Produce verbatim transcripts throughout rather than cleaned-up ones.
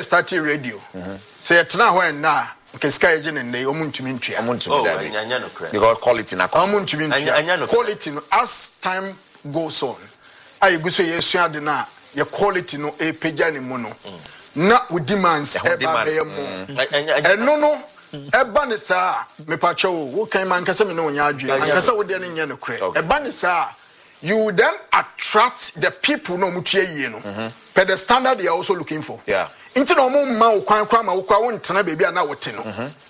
started radio. So it's now when now because sky agent and they omun to mean tria. Omun to mean because quality na omun to mean tria. Quality as time goes on. I go say yes de na your quality no e pagya ni mo no. Na with demands e ba be mo. And no no eba ne sa me pa cho wo kan man kasa me no nya adwe. An kasa wo de ne nya no kre. Eba ne sa you then attract the people no mutua yie no. Per the standard they are also looking for. Yeah. Inti no mo ma wo kwan kwan ma wo kwa wo ntena baby na wo te no.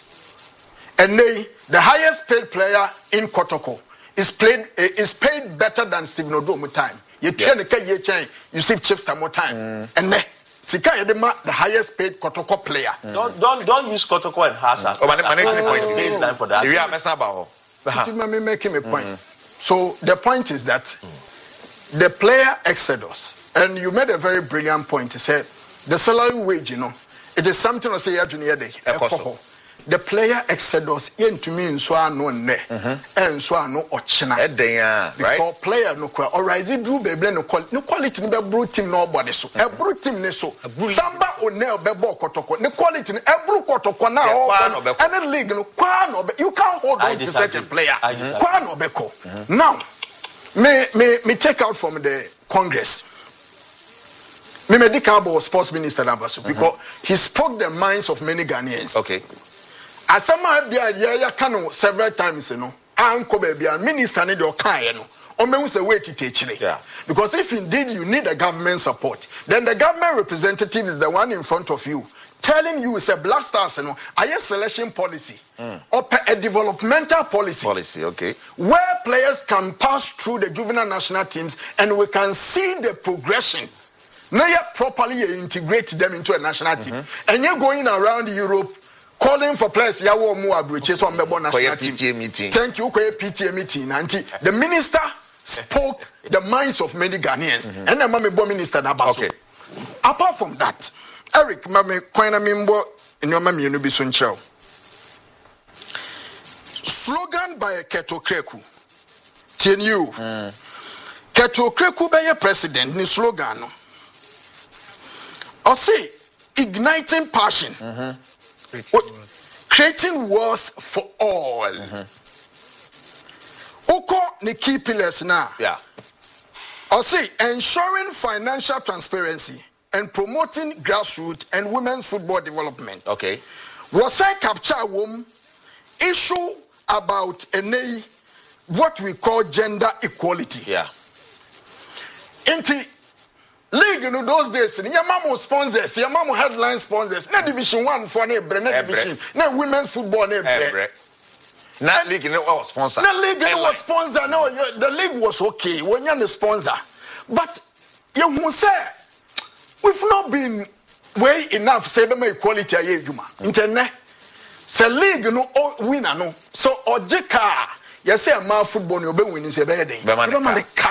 And they, the highest paid player in Kotoko is played uh, is paid better than Signodome time. You train the ye chain, you see chips some more time. Mm. And then Sika Yedema, the highest paid Kotoko player. Mm. Don't don't don't use Kotoko and Hasa. Oh, but making a point baseline for that. You are messing about. Let making a point. Mm. So the point is that mm. the player exodus, and you made a very brilliant point. You said the salary wage, you know, it is something to say ya junior day. The player exodus into me so no ne and so no ochina because player no kwa or rise do be no quality no quality no be bro team no body so e bro team ne so samba onel be ball kotoko ne quality no e bro kotoko na all any league no kwa no you can't hold on to such a player kwa no be ko now me me me take out from the Congress me medical sports minister Nabaso because he spoke the minds of many Ghanaians. Okay. Asama bia ya kanu several times no anko ba bia minister ne de okan no o mehu say wait teachire yeah because if indeed you need a government support then the government representative is the one in front of you telling you it's a Black Stars no a selection policy mm. or a developmental policy policy okay where players can pass through the juvenile national teams and we can see the progression now you properly integrate them into a national team mm-hmm. and you're going around Europe calling for players yawo mu abroche so mbebo national P T A meeting. Thank you for P T A meeting nanti the minister spoke the minds of many Ghanaians mm-hmm. and the mama minister Nabaso. Okay. Apart from that, Eric mama kwana mimbo nyoma mienu bi so nkyerɛw. Slogan by Keto Kreku. Tien you. Mm. Keto Kreku be president ni slogan no. Or say igniting passion. Mm-hmm. Creating, creating wealth for all. Mm-hmm. Oko ni key pillars now. Yeah. Or say ensuring financial transparency and promoting grassroots and women's football development. Okay. Was I capture wom issue about a what we call gender equality. Yeah. Inti league in those days, your mama sponsors, your mama headline sponsors, not division one for neighbor, not division, not women's football neighbor. Not league in our sponsor. Not league in our sponsor. No, the league was okay when you're the sponsor. But you must say, we've not been way enough, say, the equality of Yuma. Internet. Say league no winner no. So, or Jeka, you say a man football, you'll be winning, say, bedding. The car.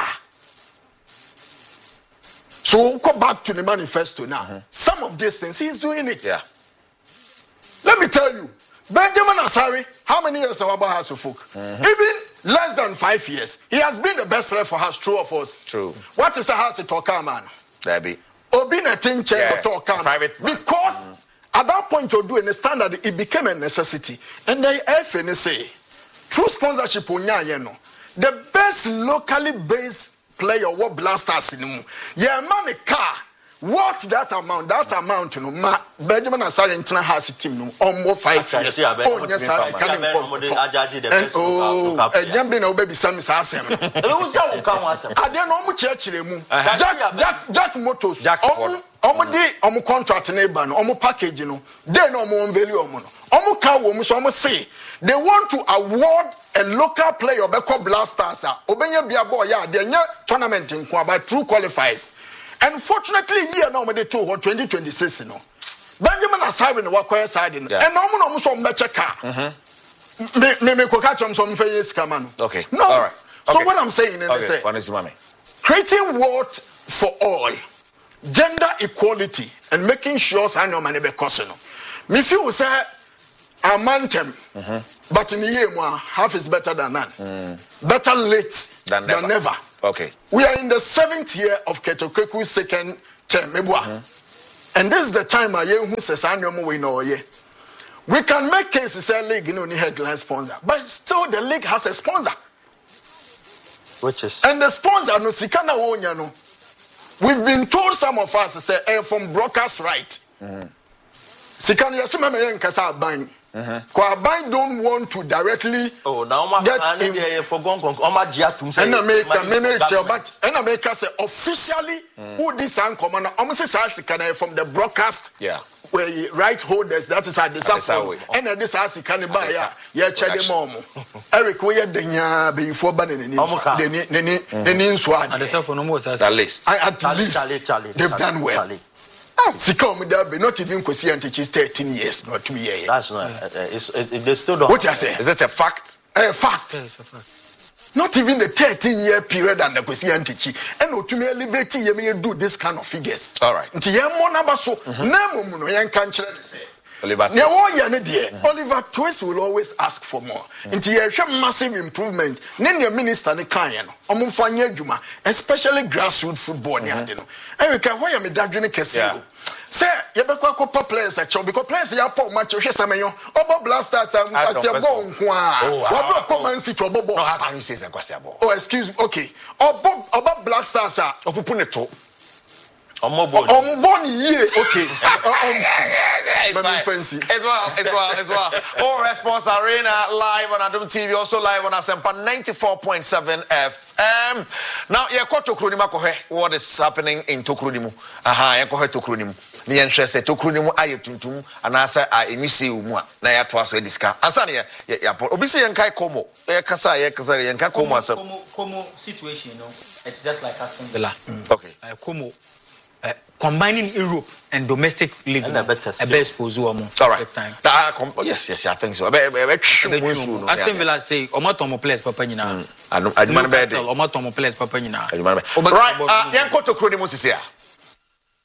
So we'll go back to the manifesto now. Mm-hmm. Some of these things, he's doing it. Yeah. Let me tell you, Benjamin Asari, how many years have about House of Folk? Mm-hmm. Even less than five years, he has been the best player for us, true or false? True. What is a house to talk man? There be. Obi na tin chair talk private because mm-hmm. at that point you're doing a standard, it became a necessity. And they F N say, true sponsorship on no. The best locally based player what blasters in him. Yeah, man, a car. What's that amount? That amount, you know, ma Benjamin Asari International has a team no almost five years. Oh, yes, I can and oh, a jumping over baby Sam is Assam. I don't know much actually. Jack Jack Jack Motors. Jack Omo day, Omo contract neighbor, Omo package, you know. They no more value Omo. Omo car woman, so Omo say they want to award a local player Beko Blasters. Obenya Biabo, yeah, they are tournament in Kwaba true qualifiers. Unfortunately, here now they two or twenty twenty six, you know. Benjamin Asari no work side and no one almost on match car. Me me ko catch some face come Okay. No. All right. So what I'm saying is okay. What is mommy? Creating wealth for all, gender equality, and making sure I know money be cost no. Me feel say a man tem. But in the year half is better than none. Mm. Better late than, than never. never. Okay. We are in the seventh year of Keto Kreku's second term. Mm-hmm. And this is the time I hear who says I know we know ye. We can make cases say league you know any headline sponsor, but still the league has a sponsor. Which is And the sponsor no sikana wonya no. We've been told some of us say eh, from broadcast right. Mhm. Sikana yasema me nkasa aban. Mhm. Ko aban don't want to directly oh now my get and in- there for gon gon o ma gia tum say and America many but and America say officially who this and come na almost say sikana from the broadcast Yeah. where right holders that is how this Adesawe. and this has sikana ba ya Adesa. ya chede mom Eric we the nya be for ban ni ni Omo ka. ni ni ni ni nso And the cell phone no That more. list. I at Charlie, least Charlie, Charlie, they've Charlie, done well. Charlie. Sika omuda be not even kwesi antichi thirteen years not two years. That's not uh, uh, it's it, it, they still don't What you say? Is it a fact? A fact. Yes, of course. Not even the thirteen year period and the kwesi antichi. And otumi elevate ye me do this kind of figures. All right. Nti ye mo na ba so na mo mu no ye nka nkyere de say. Oliver Ne Twist. wo ye ne de. Oliver Twist will always ask for more. Nti ye hwe massive improvement. Ne ne minister ne kan ye no. Omo mfa nye adwuma, especially grassroots football ne ade no. Erica, why am I dadwene kese? Yeah. Say you be kwa kwa players at because players ya pa match hwe sameyo. Obo blasters am As of ase first bo of- nko a. Oh, Wa ah, bro oh. Man City obo. No, how can you say it's a Kwasiabo? Oh, excuse me. Okay. Obo obo blasters a Opupu neto. Omo board. on born ye. Okay. It's Let me fine. fancy. As well, as well, as well. All Response Arena live on Adum T V, also live on Asempa ninety-four point seven F M. Now, yeah, ko Tokronimu akohe. What is happening in Tokronimu? Aha, yeah, kohe Tokronimu. Ni yenhwe se Tokronimu aye tuntum anasa a emisi umu a na ya to aso ediska. Ansa ne ya ya obi se yenkai komo. Ya kasa ya kasa yenkai komo asem. Como, como situation, you know, it's just like Aston Villa. Okay. Uh, como uh, combining Europe and domestic league, And no, a better a still. best pose one All right. time. Nah, com- oh, yes, yes, I think so. Be- be- be- They be- do. no, Aston yeah, Villa say, "Omo tomo players papa nyina." I don't- I don't mind Newcastle, bad. Omo tomo players papa nyina. Right, uh, Yanko Tokronimu sisi ya.